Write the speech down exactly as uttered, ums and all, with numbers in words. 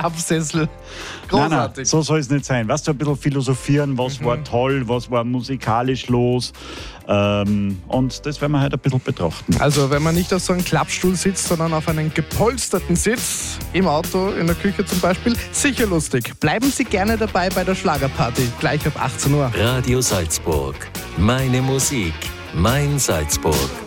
Klappsessel. Nein, Großartig. nein, so soll es nicht sein. Weißt du, ein bisschen philosophieren, was mhm. war toll, was war musikalisch los. Ähm, und das werden wir heute ein bisschen betrachten. Also wenn man nicht auf so einem Klappstuhl sitzt, sondern auf einem gepolsterten Sitz, im Auto, in der Küche zum Beispiel, sicher lustig. Bleiben Sie gerne dabei bei der Schlagerparty, gleich ab achtzehn Uhr. Radio Salzburg. Meine Musik, mein Salzburg.